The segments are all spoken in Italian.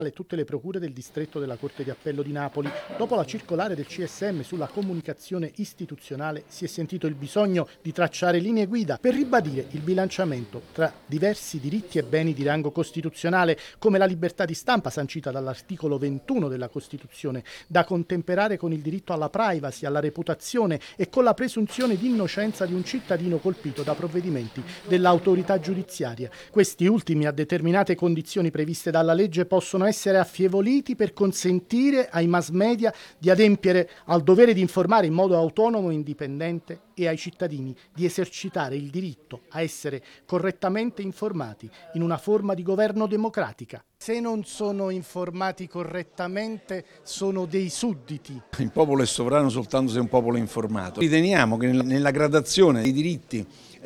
tutte le procure del distretto della Corte di Appello di Napoli. Dopo la circolare del CSM sulla comunicazione istituzionale si è sentito il bisogno di tracciare linee guida per ribadire il bilanciamento tra diversi diritti e beni di rango costituzionale, come la libertà di stampa sancita dall'articolo 21 della Costituzione, da contemperare con il diritto alla privacy, alla reputazione e con la presunzione di innocenza di un cittadino colpito da provvedimenti dell'autorità giudiziaria. Questi ultimi, a determinate condizioni previste dalla legge, possono essere affievoliti per consentire ai mass media di adempiere al dovere di informare in modo autonomo e indipendente e ai cittadini di esercitare il diritto a essere correttamente informati in una forma di governo democratica. Se non sono informati correttamente, sono dei sudditi. Il popolo è sovrano soltanto se è un popolo informato. Riteniamo che nella gradazione dei diritti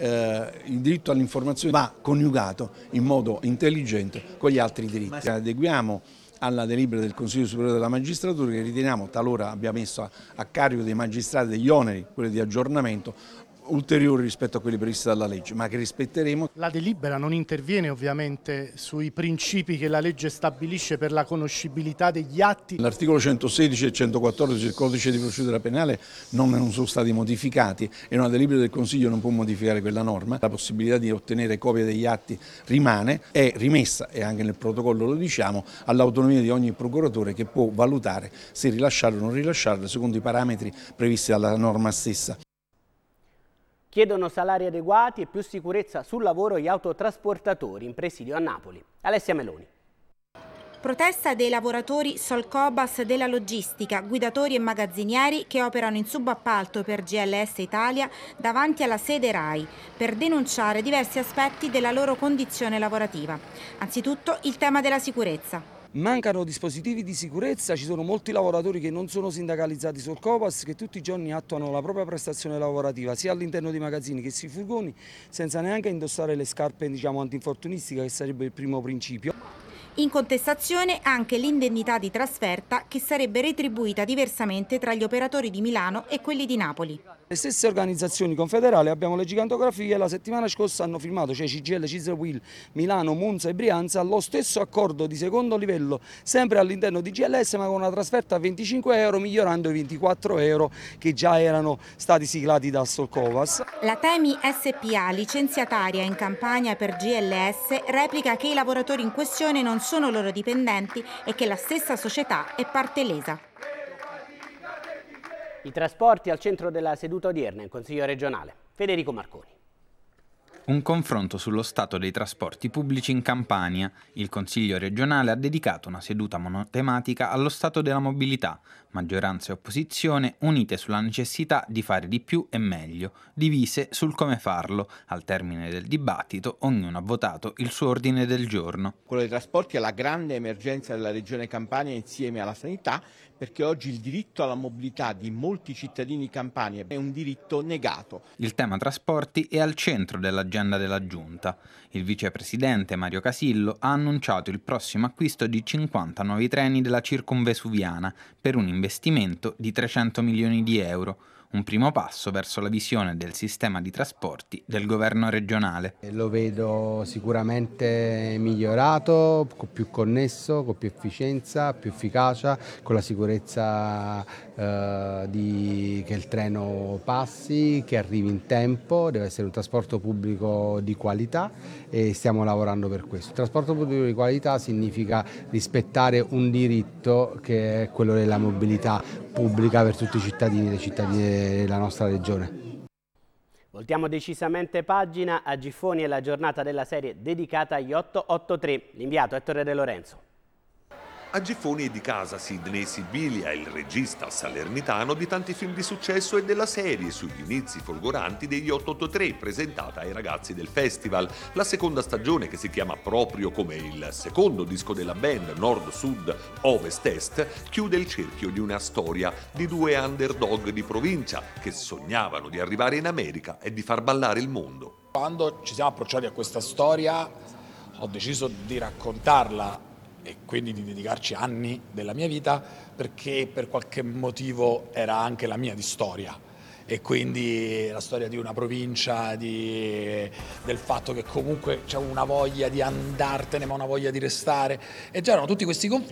il diritto all'informazione va coniugato in modo intelligente con gli altri diritti. Adeguiamo alla delibera del Consiglio Superiore della Magistratura, che riteniamo talora abbia messo a carico dei magistrati degli oneri, quelli di aggiornamento, ulteriori rispetto a quelli previsti dalla legge, ma che rispetteremo. La delibera non interviene ovviamente sui principi che la legge stabilisce per la conoscibilità degli atti. L'articolo 116 e 114 del Codice di procedura penale non sono stati modificati e una delibera del Consiglio non può modificare quella norma. La possibilità di ottenere copia degli atti rimane, è rimessa, e anche nel protocollo lo diciamo, all'autonomia di ogni procuratore, che può valutare se rilasciarlo o non rilasciarlo secondo i parametri previsti dalla norma stessa. Chiedono salari adeguati e più sicurezza sul lavoro gli autotrasportatori in presidio a Napoli. Alessia Meloni. Protesta dei lavoratori Solcobas della logistica, guidatori e magazzinieri che operano in subappalto per GLS Italia davanti alla sede RAI per denunciare diversi aspetti della loro condizione lavorativa. Anzitutto il tema della sicurezza. Mancano dispositivi di sicurezza, ci sono molti lavoratori che non sono sindacalizzati sul Copas, che tutti i giorni attuano la propria prestazione lavorativa sia all'interno dei magazzini che sui furgoni, senza neanche indossare le scarpe antinfortunistiche, che sarebbe il primo principio. In contestazione anche l'indennità di trasferta, che sarebbe retribuita diversamente tra gli operatori di Milano e quelli di Napoli. Le stesse organizzazioni confederali, abbiamo le gigantografie, la settimana scorsa hanno firmato, cioè CGIL, CISL, UIL, Milano, Monza e Brianza, lo stesso accordo di secondo livello, sempre all'interno di GLS, ma con una trasferta a 25 euro, migliorando i 24 euro che già erano stati siglati da Solcovas. La Temi SPA, licenziataria in Campania per GLS, replica che i lavoratori in questione non sono loro dipendenti e che la stessa società è parte lesa. I trasporti al centro della seduta odierna in Consiglio regionale. Federico Marconi. Un confronto sullo stato dei trasporti pubblici in Campania. Il Consiglio regionale ha dedicato una seduta monotematica allo stato della mobilità. Maggioranza e opposizione unite sulla necessità di fare di più e meglio, divise sul come farlo. Al termine del dibattito ognuno ha votato il suo ordine del giorno. Quello dei trasporti è la grande emergenza della regione Campania insieme alla sanità, perché oggi il diritto alla mobilità di molti cittadini campani è un diritto negato. Il tema trasporti è al centro dell'agenda della Giunta. Il vicepresidente Mario Casillo ha annunciato il prossimo acquisto di 50 nuovi treni della Circumvesuviana per un investimento di 300 milioni di euro. Un primo passo verso la visione del sistema di trasporti del governo regionale. Lo vedo sicuramente migliorato, più connesso, con più efficienza, più efficacia, con la sicurezza che il treno passi, che arrivi in tempo, deve essere un trasporto pubblico di qualità e stiamo lavorando per questo. Il trasporto pubblico di qualità significa rispettare un diritto che è quello della mobilità pubblica per tutti i cittadini e le cittadine della nostra regione. Voltiamo decisamente pagina. A Giffoni è la giornata della serie dedicata agli 883. L'inviato Ettore De Lorenzo. A Giffoni è di casa Sidney Sibilia, il regista salernitano di tanti film di successo e della serie sugli inizi folgoranti degli 883, presentata ai ragazzi del festival. La seconda stagione, che si chiama proprio come il secondo disco della band, Nord, Sud, Ovest, Est, chiude il cerchio di una storia di due underdog di provincia che sognavano di arrivare in America e di far ballare il mondo. Quando ci siamo approcciati a questa storia, ho deciso di raccontarla e quindi di dedicarci anni della mia vita, perché per qualche motivo era anche la mia di storia, e quindi la storia di una provincia, del fatto che comunque c'è una voglia di andartene ma una voglia di restare, e c'erano tutti questi conflitti.